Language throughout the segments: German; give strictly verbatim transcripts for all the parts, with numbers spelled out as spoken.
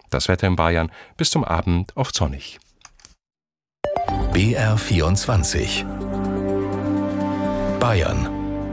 Das Wetter in Bayern bis zum Abend oft sonnig. B R vierundzwanzig Bayern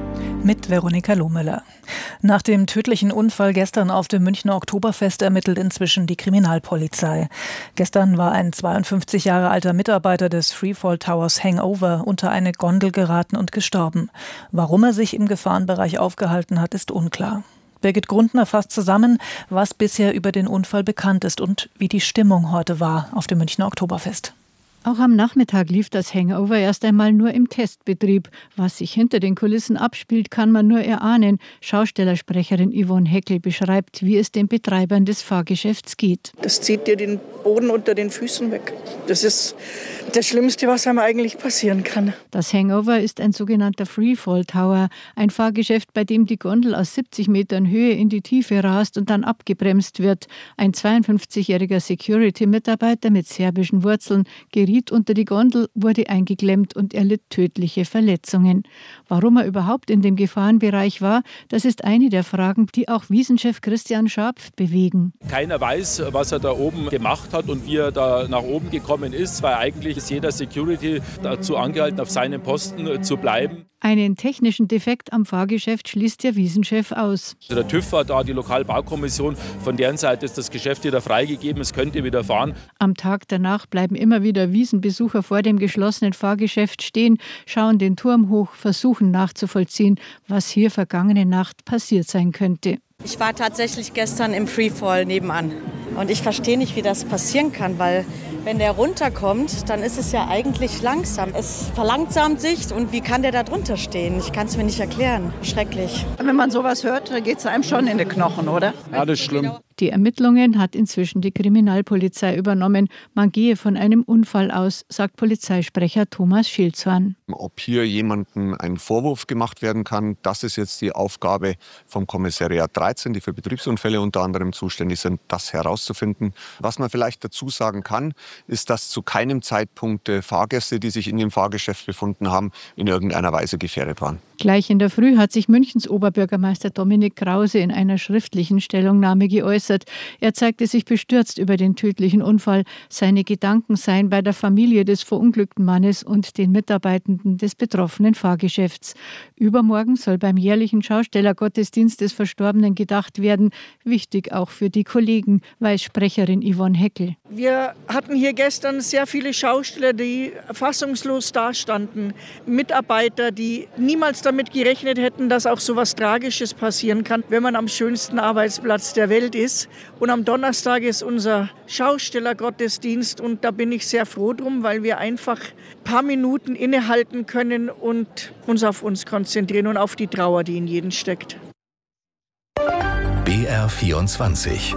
mit Veronika Lohmüller. Nach dem tödlichen Unfall gestern auf dem Münchner Oktoberfest ermittelt inzwischen die Kriminalpolizei. Gestern war ein zweiundfünfzig Jahre alter Mitarbeiter des Freefall Towers Hangover unter eine Gondel geraten und gestorben. Warum er sich im Gefahrenbereich aufgehalten hat, ist unklar. Birgit Grundner fasst zusammen, was bisher über den Unfall bekannt ist und wie die Stimmung heute war auf dem Münchner Oktoberfest. Auch am Nachmittag lief das Hangover erst einmal nur im Testbetrieb. Was sich hinter den Kulissen abspielt, kann man nur erahnen. Schaustellersprecherin Yvonne Heckel beschreibt, wie es den Betreibern des Fahrgeschäfts geht. Das zieht dir den Boden unter den Füßen weg. Das ist das Schlimmste, was einem eigentlich passieren kann. Das Hangover ist ein sogenannter Freefall Tower, ein Fahrgeschäft, bei dem die Gondel aus siebzig Metern Höhe in die Tiefe rast und dann abgebremst wird. Ein zweiundfünfzigjähriger Security-Mitarbeiter mit serbischen Wurzeln geriet unter die Gondel, wurde eingeklemmt und erlitt tödliche Verletzungen. Warum er überhaupt in dem Gefahrenbereich war, das ist eine der Fragen, die auch Wiesenchef Christian Scharpf bewegen. Keiner weiß, was er da oben gemacht hat und wie er da nach oben gekommen ist, weil eigentlich ist jeder Security dazu angehalten, auf seinem Posten zu bleiben. Einen technischen Defekt am Fahrgeschäft schließt der Wiesenchef aus. Also der TÜV war da, die Lokalbaukommission, von deren Seite ist das Geschäft wieder freigegeben, es könnte wieder fahren. Am Tag danach bleiben immer wieder Wiesenbesucher vor dem geschlossenen Fahrgeschäft stehen, schauen den Turm hoch, versuchen nachzuvollziehen, was hier vergangene Nacht passiert sein könnte. Ich war tatsächlich gestern im Freefall nebenan und ich verstehe nicht, wie das passieren kann, weil wenn der runterkommt, dann ist es ja eigentlich langsam. Es verlangsamt sich und wie kann der da drunter stehen? Ich kann es mir nicht erklären. Schrecklich. Wenn man sowas hört, dann geht es einem schon in die Knochen, oder? Ja, das ist schlimm. Die Ermittlungen hat inzwischen die Kriminalpolizei übernommen. Man gehe von einem Unfall aus, sagt Polizeisprecher Thomas Schilzhorn. Ob hier jemandem ein Vorwurf gemacht werden kann, das ist jetzt die Aufgabe vom Kommissariat dreizehn, die für Betriebsunfälle unter anderem zuständig sind, das herauszufinden. Was man vielleicht dazu sagen kann, ist, dass zu keinem Zeitpunkt Fahrgäste, die sich in dem Fahrgeschäft befunden haben, in irgendeiner Weise gefährdet waren. Gleich in der Früh hat sich Münchens Oberbürgermeister Dominik Krause in einer schriftlichen Stellungnahme geäußert. Er zeigte sich bestürzt über den tödlichen Unfall. Seine Gedanken seien bei der Familie des verunglückten Mannes und den Mitarbeitenden des betroffenen Fahrgeschäfts. Übermorgen soll beim jährlichen Schaustellergottesdienst des Verstorbenen gedacht werden. Wichtig auch für die Kollegen, weiß Sprecherin Yvonne Heckel. Wir hatten hier gestern sehr viele Schausteller, die fassungslos dastanden. Mitarbeiter, die niemals damit gerechnet hätten, dass auch so was Tragisches passieren kann, wenn man am schönsten Arbeitsplatz der Welt ist. Und am Donnerstag ist unser Schaustellergottesdienst und da bin ich sehr froh drum, weil wir einfach ein paar Minuten innehalten können und uns auf uns konzentrieren und auf die Trauer, die in jedem steckt. B R vierundzwanzig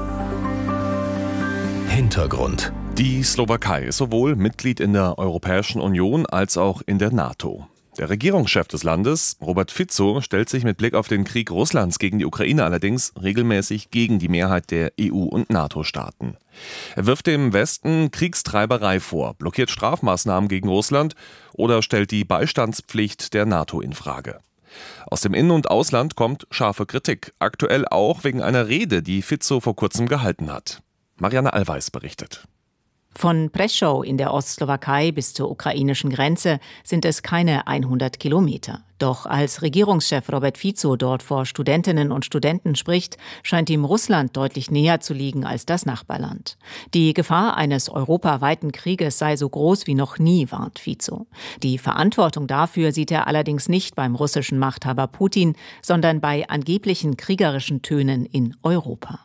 Hintergrund. Die Slowakei ist sowohl Mitglied in der Europäischen Union als auch in der NATO. Der Regierungschef des Landes, Robert Fico, stellt sich mit Blick auf den Krieg Russlands gegen die Ukraine allerdings regelmäßig gegen die Mehrheit der E U- und NATO-Staaten. Er wirft dem Westen Kriegstreiberei vor, blockiert Strafmaßnahmen gegen Russland oder stellt die Beistandspflicht der NATO in Frage. Aus dem In- und Ausland kommt scharfe Kritik, aktuell auch wegen einer Rede, die Fico vor kurzem gehalten hat. Marianne Allweis berichtet. Von Prešov in der Ostslowakei bis zur ukrainischen Grenze sind es keine hundert Kilometer. Doch als Regierungschef Robert Fico dort vor Studentinnen und Studenten spricht, scheint ihm Russland deutlich näher zu liegen als das Nachbarland. Die Gefahr eines europaweiten Krieges sei so groß wie noch nie, warnt Fico. Die Verantwortung dafür sieht er allerdings nicht beim russischen Machthaber Putin, sondern bei angeblichen kriegerischen Tönen in Europa.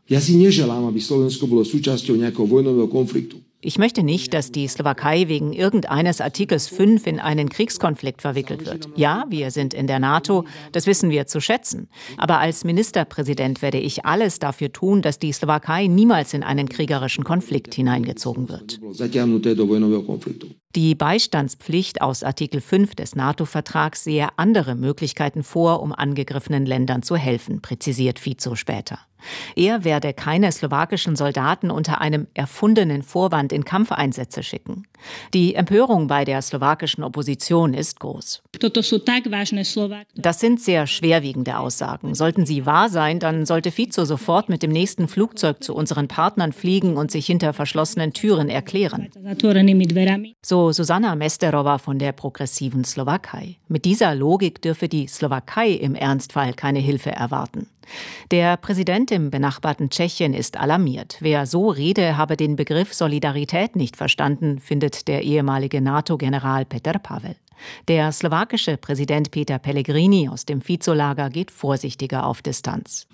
Ich möchte nicht, dass die Slowakei wegen irgendeines Artikels fünf in einen Kriegskonflikt verwickelt wird. Ja, wir sind in der NATO, das wissen wir zu schätzen. Aber als Ministerpräsident werde ich alles dafür tun, dass die Slowakei niemals in einen kriegerischen Konflikt hineingezogen wird. Die Beistandspflicht aus Artikel fünf des NATO-Vertrags sehe andere Möglichkeiten vor, um angegriffenen Ländern zu helfen, präzisiert Fico später. Er werde keine slowakischen Soldaten unter einem erfundenen Vorwand in Kampfeinsätze schicken. Die Empörung bei der slowakischen Opposition ist groß. Das sind sehr schwerwiegende Aussagen. Sollten sie wahr sein, dann sollte Fico sofort mit dem nächsten Flugzeug zu unseren Partnern fliegen und sich hinter verschlossenen Türen erklären. So Zuzana Mesterova von der progressiven Slowakei. Mit dieser Logik dürfe die Slowakei im Ernstfall keine Hilfe erwarten. Der Präsident im benachbarten Tschechien ist alarmiert. Wer so rede, habe den Begriff Solidarität nicht verstanden, findet der ehemalige NATO-General Petr Pavel. Der slowakische Präsident Peter Pellegrini aus dem Fico-Lager geht vorsichtiger auf Distanz.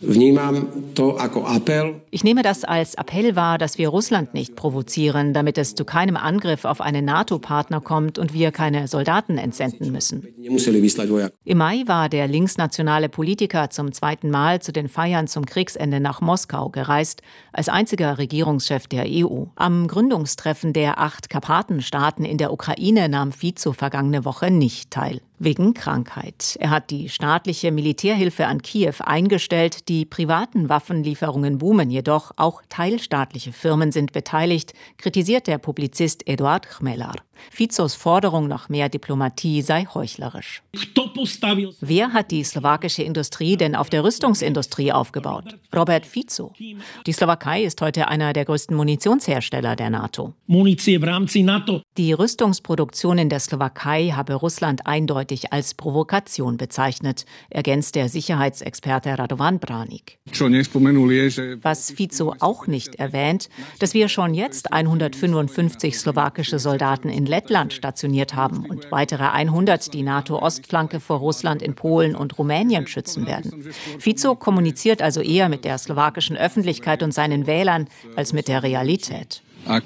Ich nehme das als Appell wahr, dass wir Russland nicht provozieren, damit es zu keinem Angriff auf einen NATO-Partner kommt und wir keine Soldaten entsenden müssen. Im Mai war der linksnationale Politiker zum zweiten Mal zu den Feiern zum Kriegsende nach Moskau gereist, als einziger Regierungschef der E U. Am Gründungstreffen der acht Karpatenstaaten in der Ukraine nahm Fico vergangene Woche nicht teil. Wegen Krankheit. Er hat die staatliche Militärhilfe an Kiew eingestellt. Die privaten Waffenlieferungen boomen jedoch. Auch teilstaatliche Firmen sind beteiligt, kritisiert der Publizist Eduard Chmelar. Ficos Forderung nach mehr Diplomatie sei heuchlerisch. Wer hat die slowakische Industrie denn auf der Rüstungsindustrie aufgebaut? Robert Fico. Die Slowakei ist heute einer der größten Munitionshersteller der NATO. Die Rüstungsproduktion in der Slowakei habe Russland eindeutig als Provokation bezeichnet, ergänzt der Sicherheitsexperte Radovan Branik. Was Fico auch nicht erwähnt, dass wir schon jetzt hundertfünfundfünfzig slowakische Soldaten in Lettland stationiert haben und weitere hundert die NATO-Ostflanke vor Russland in Polen und Rumänien schützen werden. Fico kommuniziert also eher mit der slowakischen Öffentlichkeit und seinen Wählern als mit der Realität.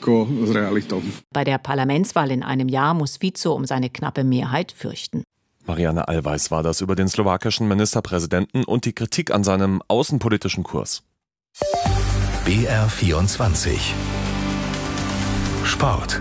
Bei der Parlamentswahl in einem Jahr muss Fico um seine knappe Mehrheit fürchten. Marianne Allweis war das über den slowakischen Ministerpräsidenten und die Kritik an seinem außenpolitischen Kurs. B R vierundzwanzig Sport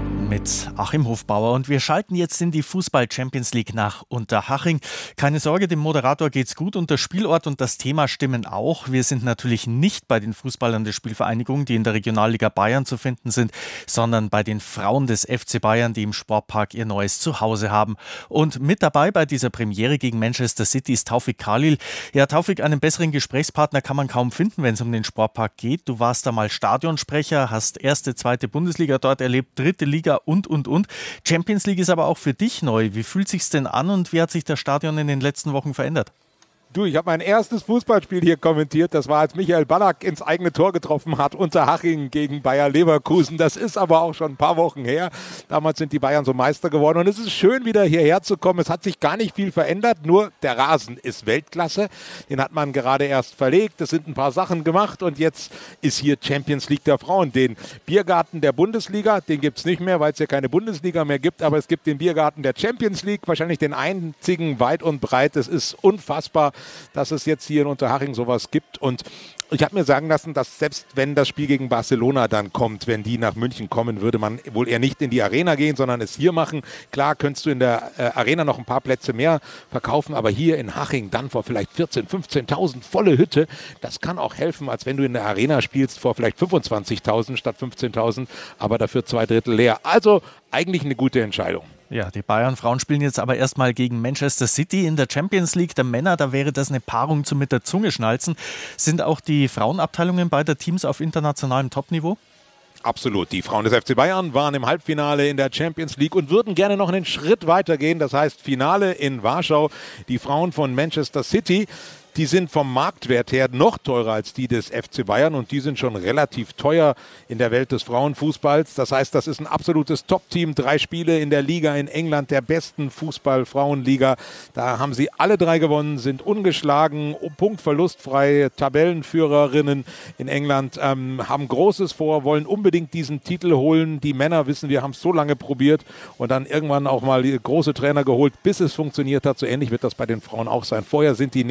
mit Achim Hofbauer und wir schalten jetzt in die Fußball-Champions League nach Unterhaching. Keine Sorge, dem Moderator geht's gut und der Spielort und das Thema stimmen auch. Wir sind natürlich nicht bei den Fußballern der Spielvereinigung, die in der Regionalliga Bayern zu finden sind, sondern bei den Frauen des F C Bayern, die im Sportpark ihr neues Zuhause haben. Und mit dabei bei dieser Premiere gegen Manchester City ist Taufik Khalil. Ja, Taufik, einen besseren Gesprächspartner kann man kaum finden, wenn es um den Sportpark geht. Du warst da mal Stadionsprecher, hast erste, zweite Bundesliga dort erlebt, dritte Liga und, und, und. Champions League ist aber auch für dich neu. Wie fühlt sich's denn an und wie hat sich das Stadion in den letzten Wochen verändert? Du, ich habe mein erstes Fußballspiel hier kommentiert. Das war, als Michael Ballack ins eigene Tor getroffen hat, Unterhaching gegen Bayer Leverkusen. Das ist aber auch schon ein paar Wochen her. Damals sind die Bayern so Meister geworden. Und es ist schön, wieder hierher zu kommen. Es hat sich gar nicht viel verändert. Nur der Rasen ist Weltklasse. Den hat man gerade erst verlegt. Es sind ein paar Sachen gemacht. Und jetzt ist hier Champions League der Frauen. Den Biergarten der Bundesliga, den gibt es nicht mehr, weil es ja keine Bundesliga mehr gibt. Aber es gibt den Biergarten der Champions League. Wahrscheinlich den einzigen weit und breit. Es ist unfassbar, dass es jetzt hier in Unterhaching sowas gibt. Und ich habe mir sagen lassen, dass selbst wenn das Spiel gegen Barcelona dann kommt, wenn die nach München kommen, würde man wohl eher nicht in die Arena gehen, sondern es hier machen. Klar könntest du in der äh, Arena noch ein paar Plätze mehr verkaufen, aber hier in Haching dann vor vielleicht vierzehntausend, fünfzehntausend volle Hütte, das kann auch helfen, als wenn du in der Arena spielst vor vielleicht fünfundzwanzigtausend statt fünfzehntausend, aber dafür zwei Drittel leer. Also eigentlich eine gute Entscheidung. Ja, die Bayern-Frauen spielen jetzt aber erstmal gegen Manchester City in der Champions League der Männer. Da wäre das eine Paarung zum mit der Zunge schnalzen. Sind auch die Frauenabteilungen beider Teams auf internationalem Topniveau? Absolut. Die Frauen des F C Bayern waren im Halbfinale in der Champions League und würden gerne noch einen Schritt weitergehen. Das heißt Finale in Warschau. Die Frauen von Manchester City, die sind vom Marktwert her noch teurer als die des F C Bayern und die sind schon relativ teuer in der Welt des Frauenfußballs. Das heißt, das ist ein absolutes Top-Team. Drei Spiele in der Liga in England, der besten Fußball-Frauenliga. Da haben sie alle drei gewonnen, sind ungeschlagen, punktverlustfrei, Tabellenführerinnen in England, ähm, haben Großes vor, wollen unbedingt diesen Titel holen. Die Männer, wissen wir, haben es so lange probiert und dann irgendwann auch mal große Trainer geholt, bis es funktioniert hat. So ähnlich wird das bei den Frauen auch sein. Vorher sind die nicht satt.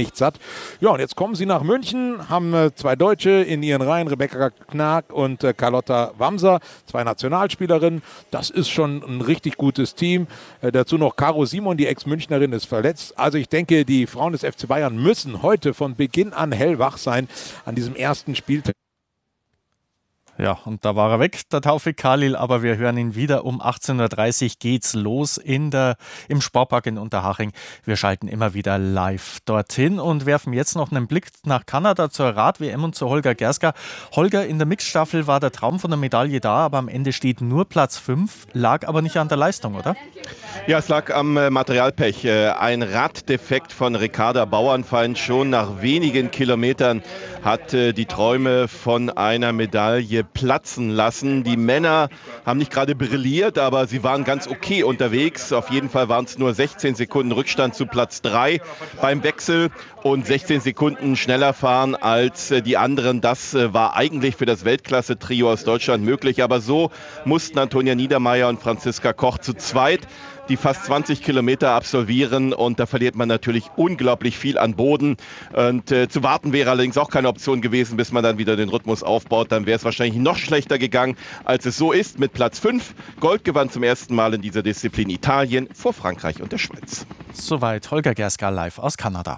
Ja, und jetzt kommen sie nach München, haben äh, zwei Deutsche in ihren Reihen, Rebecca Knag und äh, Carlotta Wamser, zwei Nationalspielerinnen. Das ist schon ein richtig gutes Team. Äh, dazu noch Caro Simon, die Ex-Münchnerin, ist verletzt. Also ich denke, die Frauen des F C Bayern müssen heute von Beginn an hellwach sein an diesem ersten Spieltag. Ja, und da war er weg, der Taufik Khalil, aber wir hören ihn wieder. Um achtzehn Uhr dreißig geht's los in der, im Sportpark in Unterhaching. Wir schalten immer wieder live dorthin und werfen jetzt noch einen Blick nach Kanada zur Rad-W M und zu Holger Gerska. Holger, in der Mixstaffel war der Traum von der Medaille da, aber am Ende steht nur Platz fünf, lag aber nicht an der Leistung, oder? Ja, es lag am Materialpech. Ein Raddefekt von Ricarda Bauernfeind. Schon nach wenigen Kilometern hat die Träume von einer Medaille platzen lassen. Die Männer haben nicht gerade brilliert, aber sie waren ganz okay unterwegs. Auf jeden Fall waren es nur sechzehn Sekunden Rückstand zu Platz drei beim Wechsel und sechzehn Sekunden schneller fahren als die anderen. Das war eigentlich für das Weltklasse-Trio aus Deutschland möglich, aber so mussten Antonia Niedermeyer und Franziska Koch zu zweit die fast zwanzig Kilometer absolvieren und da verliert man natürlich unglaublich viel an Boden und äh, zu warten wäre allerdings auch keine Option gewesen, bis man dann wieder den Rhythmus aufbaut. Dann wäre es wahrscheinlich noch schlechter gegangen, als es so ist mit Platz fünf. Gold gewann zum ersten Mal in dieser Disziplin Italien vor Frankreich und der Schweiz. Soweit Holger Gerska live aus Kanada.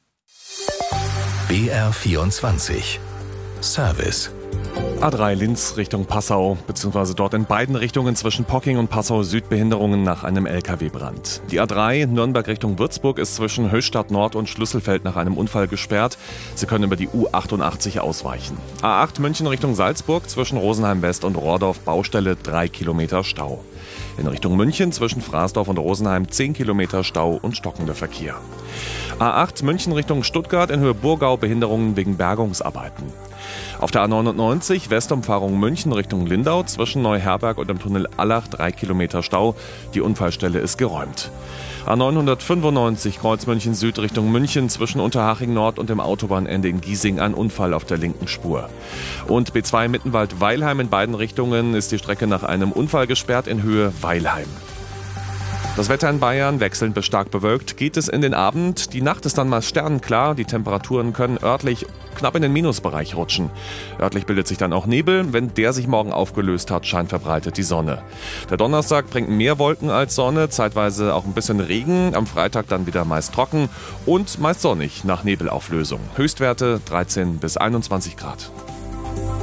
B R vierundzwanzig Service. A drei Linz Richtung Passau, beziehungsweise dort in beiden Richtungen zwischen Pocking und Passau Süd Behinderungen nach einem L K W-Brand. Die A drei Nürnberg Richtung Würzburg ist zwischen Höchstadt Nord und Schlüsselfeld nach einem Unfall gesperrt. Sie können über die U achtundachtzig ausweichen. A acht München Richtung Salzburg zwischen Rosenheim West und Rohrdorf Baustelle drei Kilometer Stau. In Richtung München zwischen Fraßdorf und Rosenheim zehn Kilometer Stau und stockender Verkehr. A acht München Richtung Stuttgart in Höhe Burgau Behinderungen wegen Bergungsarbeiten. Auf der A neunundneunzig Westumfahrung München Richtung Lindau zwischen Neuherberg und dem Tunnel Allach drei Kilometer Stau. Die Unfallstelle ist geräumt. A neunhundertfünfundneunzig Kreuz München Süd Richtung München zwischen Unterhaching Nord und dem Autobahnende in Giesing ein Unfall auf der linken Spur. Und B zwei Mittenwald-Weilheim in beiden Richtungen ist die Strecke nach einem Unfall gesperrt in Höhe Weilheim. Das Wetter in Bayern wechselnd bis stark bewölkt geht es in den Abend. Die Nacht ist dann mal sternenklar. Die Temperaturen können örtlich knapp in den Minusbereich rutschen. Örtlich bildet sich dann auch Nebel. Wenn der sich morgen aufgelöst hat, scheint verbreitet die Sonne. Der Donnerstag bringt mehr Wolken als Sonne, zeitweise auch ein bisschen Regen. Am Freitag dann wieder meist trocken und meist sonnig nach Nebelauflösung. Höchstwerte dreizehn bis einundzwanzig Grad.